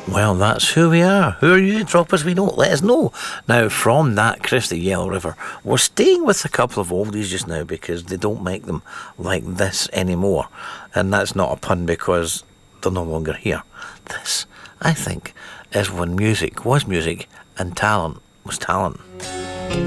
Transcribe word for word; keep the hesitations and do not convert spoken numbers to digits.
Well, that's who we are. Who are you? Drop us a wee note. Let us know. Now, from that Christy Yellow River, we're staying with a couple of oldies just now because they don't make them like this anymore. And that's not a pun because they're no longer here. This, I think, is when music was music and talent was talent.